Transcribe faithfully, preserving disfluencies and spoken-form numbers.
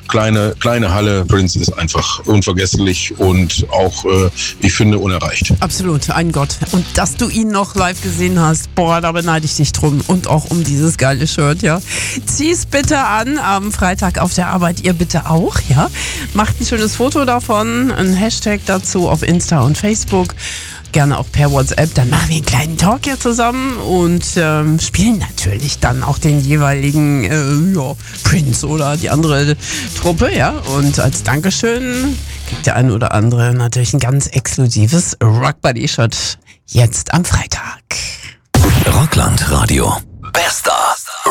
kleine, kleine Halle. Prince ist einfach unvergesslich und auch, äh, ich finde, unerreicht. Absolut, ein Gott. Und dass du ihn noch live gesehen hast, boah, da beneide ich dich drum. Und auch um dieses geile Shirt, ja. Zieh's bitte an am Freitag auf der Arbeit, ihr bitte auch, ja. Macht ein schönes Foto davon, ein Hashtag dazu auf Insta und Facebook. Gerne auch per WhatsApp, dann machen wir einen kleinen Talk hier zusammen und ähm, spielen natürlich dann auch den jeweiligen äh, ja, Prince oder die andere Truppe, ja. Und als Dankeschön kriegt der eine oder andere natürlich ein ganz exklusives Rock Buddy Shirt jetzt am Freitag. Rockland Radio. Bester.